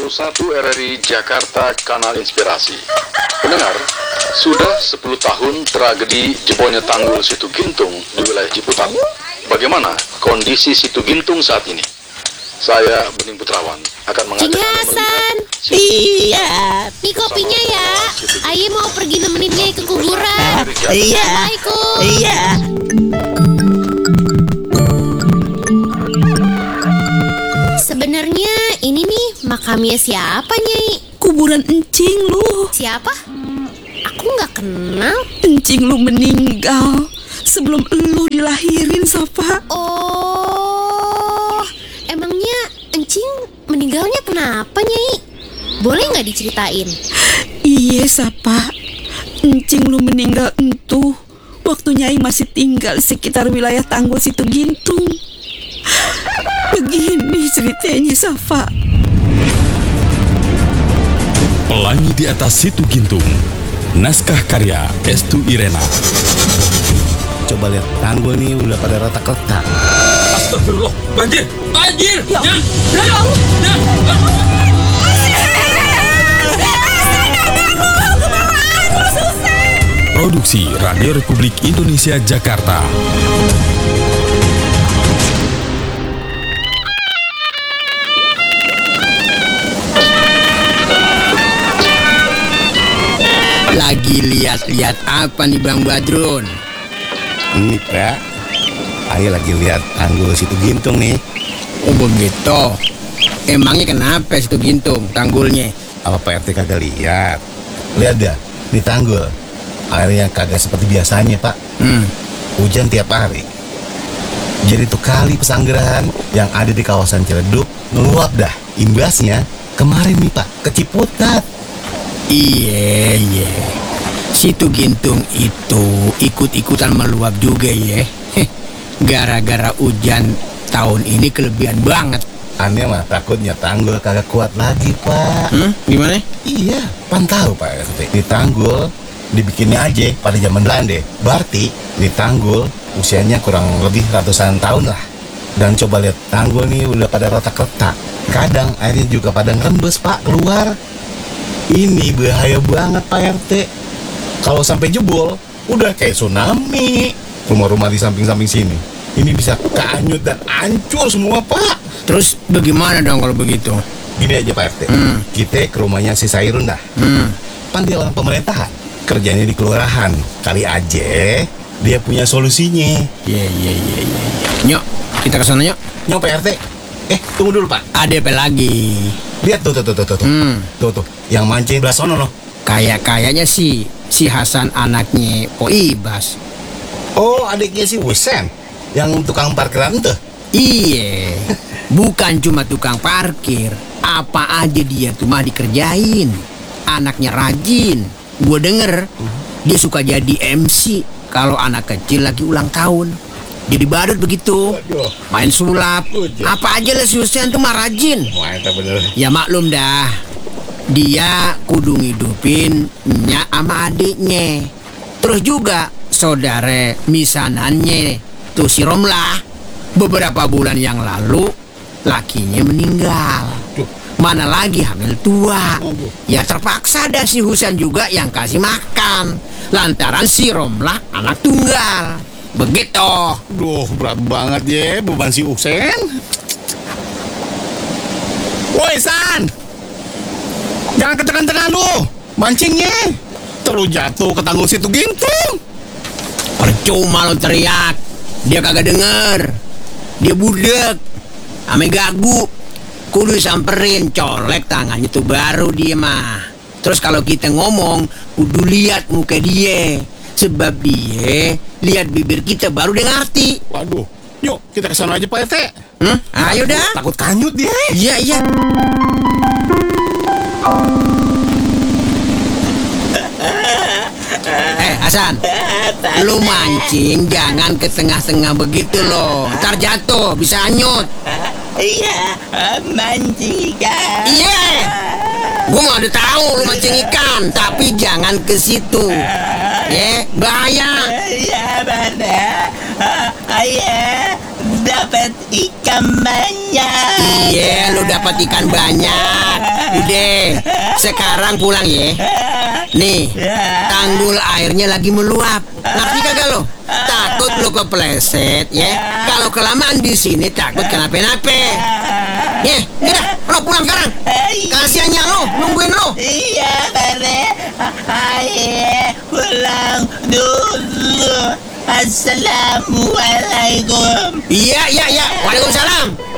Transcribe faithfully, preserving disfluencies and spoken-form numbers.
seratus satu R R I Jakarta, Kanal Inspirasi. Pendengar, sudah sepuluh tahun tragedi jebolnya tanggul Situ Gintung di wilayah Ciputat. Bagaimana kondisi Situ Gintung saat ini? Saya, Bening Putrawan, akan mengajak Cing Anda Hasan. melihat Iya. Nih kopinya ya. Aye mau pergi nemenin Nyai ke kuburan. Iya. Assalamualaikum. Iya. Sebenarnya ini nih makamnya siapa, Nyai? Kuburan encing lu. Siapa? Aku nggak kenal. Encing lu meninggal sebelum lu dilahirin, Safa. Oh, emangnya Encing meninggalnya kenapa, Nyai? Boleh nggak diceritain? Iya, Safa. Encing lu meninggal entuh waktu Nyai masih tinggal di sekitar wilayah Tanggul Situ Gintung. Begini ceritanya, Safa. Pelangi di atas Situ Gintung. Naskah karya Estu Irena. Coba lihat tanggul nih udah pada retak-retak. Astagfirullah, banjir, banjir. Ya, Ya, ya Allah. Produksi Radio Republik Indonesia Jakarta. Lagi lihat-lihat apa nih Bang Badrun? Ini Pak, Ayo lagi lihat tanggul Situ Gintung nih. Oh begitu. Emangnya kenapa Situ Gintung tanggulnya? Apa Pak R T kagak lihat? Lihat dah, di tanggul airnya kagak seperti biasanya Pak. Hmm. Hujan tiap hari. Jadi tuh kali Pesanggerahan yang ada di kawasan Ciledug meluap dah. Imbasnya kemarin nih Pak, ke Ciputat. Iya, iya. Situ Gintung itu ikut-ikutan meluap juga ya. Gara-gara hujan tahun ini kelebihan banget. Aneh mah takutnya tanggul kagak kuat lagi Pak. Hmm? Gimana? Iya, pan tahu Pak R T. Di tanggul dibikinnya aja pada zaman Belanda. Berarti di tanggul usianya kurang lebih ratusan tahun lah. Dan coba lihat tanggul nih udah pada retak-retak. Kadang airnya juga pada ngerembes Pak keluar. Ini bahaya banget Pak R T. Kalau sampai jebol, udah kayak tsunami. Rumah-rumah di samping-samping sini, ini bisa kanyut dan hancur semua Pak. Terus bagaimana dong kalau begitu? Gini aja Pak R T, Hmm. kita ke rumahnya si Sairun dah. Hmm. Pan dia orang pemerintahan, kerjanya di kelurahan. Kali aja dia punya solusinya. Iya, iya, iya, iya. Nyok, kita ke sana yuk. Nyok Pak R T. Eh, tunggu dulu Pak. Ada apa lagi? Lihat tuh tuh tuh tuh tuh. Hmm. Tuh tuh, yang mancing belah sono loh. Kayak-kayaknya sih si Hasan anaknya Po Ibas. Oh, adiknya si Husen yang tukang parkiran tuh. Iya. Bukan cuma tukang parkir, apa aja dia tuh mah dikerjain. Anaknya rajin. Gue denger dia suka jadi M C kalau anak kecil lagi ulang tahun. Jadi badut begitu. Waduh. Main sulap. Waduh. Apa aja lah si Husen tuh mah rajin. Wah, itu bener. Ya maklum dah. Dia kudu ngidupin nya sama adiknya. Terus juga saudara misanannya tuh si Romlah. Beberapa bulan yang lalu lakinya meninggal. Mana lagi hamil tua. Ya terpaksa dah si Husen juga yang kasih makan. Lantaran si Romlah anak tunggal. Begitu. Duh, berat banget ya beban si Husen. Woi San, jangan ketekan-tekan lu, mancingnya terus jatuh ke tanggul Situ Gintung. Percuma lo teriak. Dia kagak denger. Dia budek ame gagu. Kudu samperin, colek tangannya tuh baru dia mah. Terus kalau kita ngomong kudu lihat muka dia. Sebab dia lihat bibir kita baru dia ngerti. Waduh, yuk kita ke sana aja Pak R T. Hmm? Ayo dah. Takut kanyut dia. Iya, iya. Eh Hasan, lu mancing jangan ke tengah-tengah begitu loh. Ntar jatuh, bisa hanyut. Iya, mancing ikan. Iya. Gua mau ada tahu lu mancing ikan, tapi jangan ke situ. Ya, bahaya. Iya, mana? Ayah dapat ikan banyak. Iya, lu dapat ikan banyak. Udah, sekarang pulang ya. Nih, tanggul airnya lagi meluap. Ngerti kagak lo? Takut lo kepleset ya. Kalau kelamaan di sini takut kenapa-napa. Ya, udah, lo pulang sekarang. Kasiannya lo, nungguin lo. Iya, Pade. Ayo pulang dulu. Assalamualaikum. Iya, iya, iya. Waalaikumsalam.